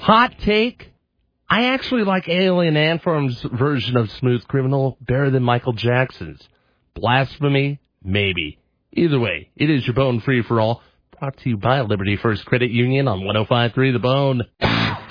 Hot take. I actually like Alien Antform's version of Smooth Criminal better than Michael Jackson's. Blasphemy? Maybe. Either way, it is your Bone Free for All, brought to you by Liberty First Credit Union on 105.3 The Bone.